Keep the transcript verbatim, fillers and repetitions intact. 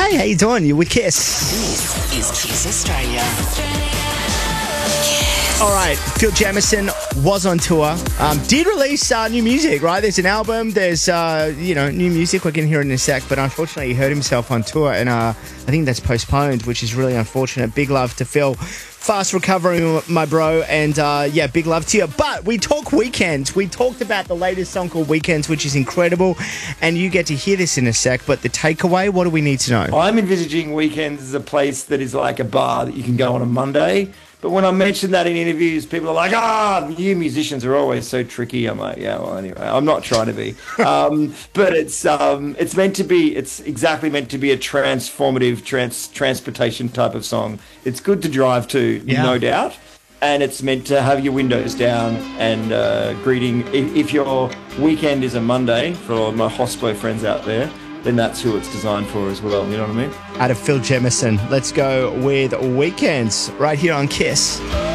Hi, how you doing? You with Kiss? This is Kiss Australia. All right, Phil Jamieson was on tour. Um, did release uh, new music, right? There's an album. There's uh, you know new music. We're going to hear it in a sec. But unfortunately, he hurt himself on tour, and uh, I think that's postponed, which is really unfortunate. Big love to Phil. Fast recovery, my bro, and uh, yeah, big love to you. But we talk Weekends. We talked about the latest song called Weekends, which is incredible, and you get to hear this in a sec. But the takeaway, what do we need to know? I'm envisaging Weekends as a place that is like a bar that you can go on a Monday. But when I mention that in interviews, people are like, ah, you musicians are always so tricky. I'm like, yeah, well, anyway, I'm not trying to be. Um, but it's um, it's meant to be, it's exactly meant to be a transformative trans transportation type of song. It's good to drive to, Yeah. no doubt. And it's meant to have your windows down and uh, greeting. If, if your weekend is a Monday, for all my hospo friends out there, then that's who it's designed for as well. You know what I mean? Out of Phil Jamieson, let's go with Weekends right here on Kiss.